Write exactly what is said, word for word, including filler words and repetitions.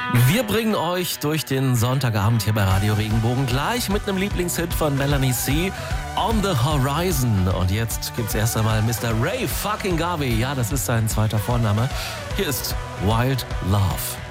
Wir bringen euch durch den Sonntagabend hier bei Radio Regenbogen gleich mit einem Lieblingshit von Melanie C. On the Horizon. Und jetzt gibt's erst einmal Mister Ray fucking Garvey. Ja, das ist sein zweiter Vorname. Hier ist Wild Love.